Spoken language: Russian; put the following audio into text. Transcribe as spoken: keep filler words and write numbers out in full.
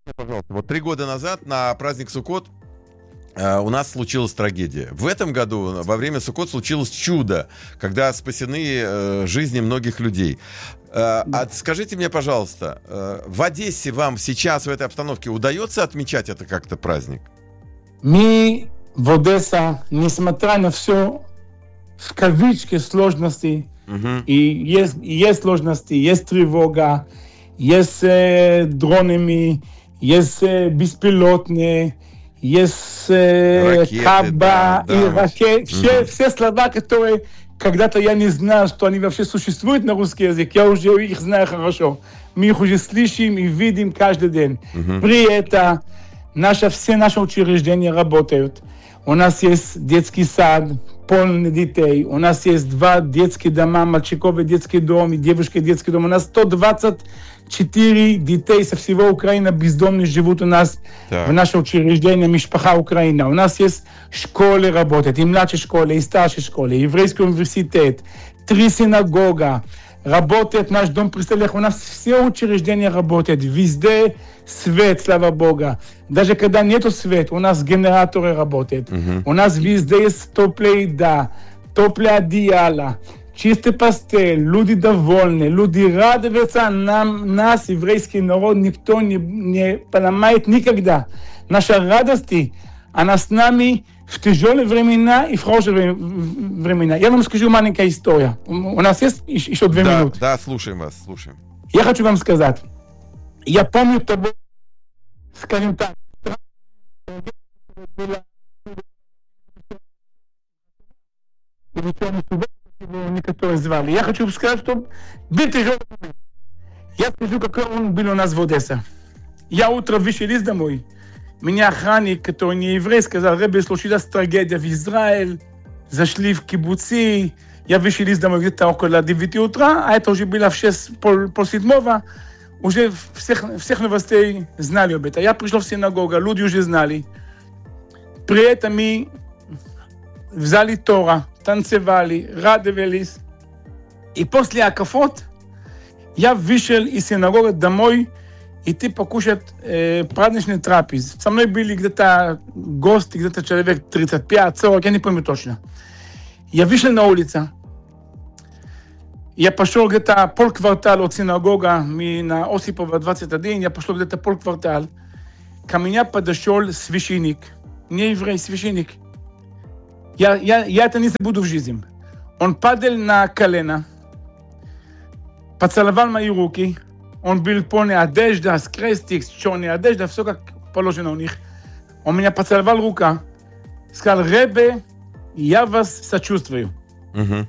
Пожалуйста, вот три года назад на праздник Суккот э, у нас случилась трагедия. В этом году во время Суккот случилось чудо, когда спасены э, жизни многих людей. Э, а скажите мне, пожалуйста, э, в Одессе вам сейчас в этой обстановке удается отмечать это как-то праздник? Мы в Одессе, несмотря на все, в кавычки сложности, Угу. и есть, есть сложности, есть тревога, есть э, дронами, есть э, беспилотные, есть э, Ракеты, каба да, да, и вот. ракеты. Все, Мгм. все слова, которые когда-то я не знал, что они вообще существуют на русский язык, я уже их знаю хорошо. Мы их уже слышим и видим каждый день. Мгм. При этом наши, все наши учреждения работают. У нас есть детский сад, полный детей. У нас есть два детских дома, мальчиковый детский дом и девушки детский дом. У нас сто двадцать четыре детей со всего Украины бездомных живут у нас Так. в нашем учреждении Мишпаха Украина. У нас есть школы работают, и младшие школы, и старшие школы, и еврейский университет, три синагога. Работает наш дом представителей. У нас все учреждения работают. Везде свет, слава Богу. Даже когда нету света, у нас генераторы работают. Мгм. У нас везде есть теплая еда, теплое одеяло, чистый постель, люди довольны, люди радуются нам, нас, еврейский народ, никто не, не поломает никогда. Наша радость, она с нами в тяжелые времена и в хорошие времена. Я вам скажу маленькая история. У у нас есть еще еще две Да, минуты. да, слушаем вас, слушаем. Я хочу вам сказать. Я помню того, скажем так, было или то не суббота, его некоторые звали. Я хочу сказать, что был тяжелый момент. Я скажу, какой он был у нас в Одессе. Я утром вышел из домой. Меня охранник, который не еврей, сказал: Ребе, случилась трагедия в Израиле. Зашли в кибуцы. Я вышел из дома где-то около девяти утра, а это уже было в шесть, пол, пол седьмого. Уже всех, всех новостей знали об этом. Я пришел в синагогу, люди уже знали. При этом мы взяли Тора, танцевали, радовались. И после акафот я вышел из синагоги домой идти покушать э, праздничный трапез. Со мной были где-то гости, где-то человек тридцать пять сорок, я не помню точно. Я вышел на улицу. Я пошел где-то полквартала от синагога, мы на Осипова двадцать один, я пошел где-то полквартал. Ко мне подошел священник, не еврей, священник. Я, я, я это не забуду в жизни. Он падал на колено, поцеловал мои руки. Он был полный одежда, с крестик, черная одежда, все как положено у них. Он меня поцеловал рука, сказал: Ребе, я вас сочувствую. Мгм.